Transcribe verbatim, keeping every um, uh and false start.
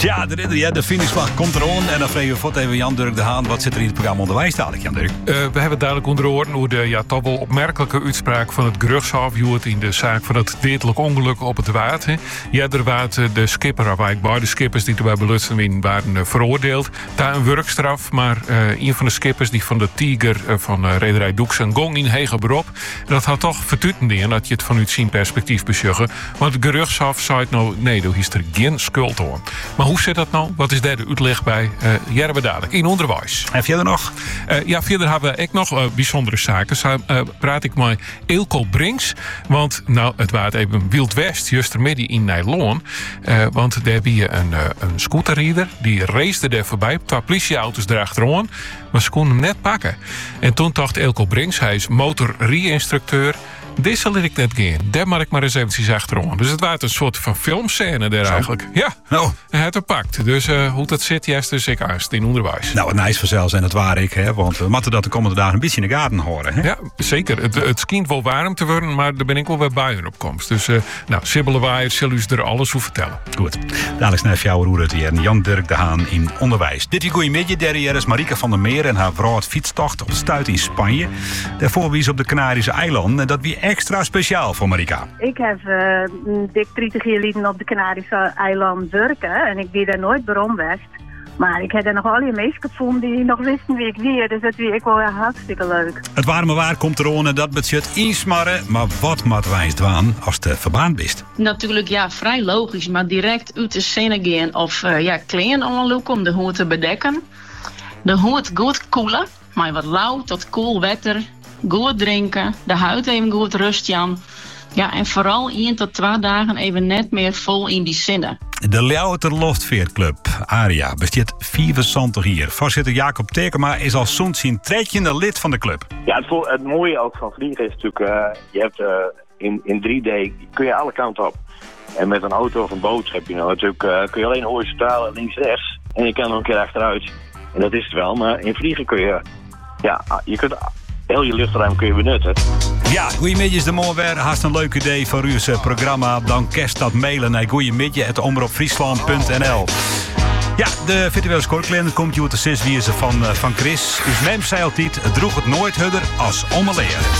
Ja, de ridder, ja, de finishvlag komt eraan. En dan vregen we voor even Jan Dirk de Haan. Wat zit er in het programma onderwijs dadelijk, Jan Dirk? Uh, we hebben duidelijk onder oren hoe de ja, toch wel opmerkelijke uitspraak van het gerechtshof joert in de zaak van het deerlijk ongeluk op het Waard. Hè. Ja, er waren de skipper, of eigenlijk beide skippers die erbij belutsen in, waren uh, veroordeeld. Daar een werkstraf, maar uh, een van de skippers die van de Tiger uh, van uh, Rederij Doeks en Gong in hege beroep. Dat had toch vertutend in dat je het vanuit zijn perspectief besjuggen. Want het gerechtshof zei het nou, nee, er is er geen schuld hoor. Maar hoe zit dat nou? Wat is daar de uitleg bij? Uh, ja, we dadelijk in onderwijs. En verder nog? Uh, ja, verder hebben we ook nog uh, bijzondere zaken. Zo uh, praat ik met Eelco Brinks. Want nou, het was even Wild West, juist midden in Nederland. Uh, want daar heb je een, uh, een scooterrieder. Die race er voorbij. Twee politieauto's erachteraan. Maar ze konden hem net pakken. En toen dacht Eelco Brinks, hij is motorrie-instructeur. Dit zal ik net gaan. Daar mag ik maar eens eventjes achterom. Dus het was een soort van filmscène daar Zo. eigenlijk. Ja, oh. hij had het pakt. Dus uh, hoe dat zit, juist dus ik aast in onderwijs. Nou, het nice vanzelfs en dat waar ik, hè. Want we moeten dat de komende dagen een beetje in de gaten horen, hè. Ja, zeker. Het, het schijnt wel warm te worden, maar daar ben ik wel weer bij hun opkomst. Dus, uh, nou, Sibylle Waaier zal u er alles hoe vertellen. Goed. Dadelijk naar jouw roer en Jan Dirk de Haan in onderwijs. Dit is goeiemiddag. Derde jaar is Marika van der Meer en haar vrouw het fietstocht op de Stuit in Spanje. Daarvoor wie ze op de Canarische eilanden. En dat wie extra speciaal voor Marika. Ik heb uh, dik dertig jaar geleden op de Canarische eilanden werken en ik ben daar nooit waarom geweest. Maar ik heb er nog al die mensen gevonden die nog wisten wie ik weer. Dus dat vind ik wel hartstikke leuk. Het warme waar komt er aan en dat budget insmarren. Maar wat moet wij doen als het verbaan bent? Natuurlijk, ja, vrij logisch. Maar direct uit de scène gaan of uh, ja, kleden aanlopen om de hoed te bedekken. De hoed goed koelen, maar wat lauw tot koel wetter. Goed drinken, de huid even goed rustjan. Ja, en vooral één tot twee dagen even net meer vol in die zinnen. De Louter Loftveerclub, Aria, bestaat vierenzwanzig hier. Voorzitter Jacob Tekema is al zo'n zijn tredje lid van de club. Ja, het, vo- het mooie ook van vliegen is natuurlijk, uh, je hebt uh, in, in drie D kun je alle kanten op. En met een auto of een boot heb je nou natuurlijk, uh, kun je alleen horizontaal links-rechts. En je kan nog een keer achteruit. En dat is het wel, maar in vliegen kun je, ja, je kunt heel je luchtruim kun je benutten. Ja, goeiemiddag de morgen weer. Haast een leuk idee voor uw programma. Dan kerst dat mailen naar goeiemiddag at omroepfriesland punt n l. Ja, de virtuele scorekalender komt je uit de zes wiezen van, uh, van Chris. Dus mem zei altijd, het droeg het nooit hudder als ommeleer.